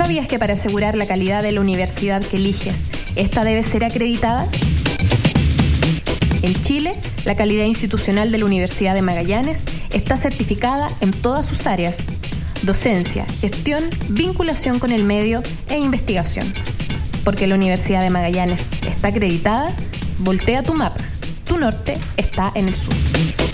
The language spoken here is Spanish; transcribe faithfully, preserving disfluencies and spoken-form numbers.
¿Sabías que para asegurar la calidad de la universidad que eliges, esta debe ser acreditada? En Chile, la calidad institucional de la Universidad de Magallanes está certificada en todas sus áreas: docencia, gestión, vinculación con el medio e investigación. Porque la Universidad de Magallanes está acreditada, voltea tu mapa. Tu norte está en el sur.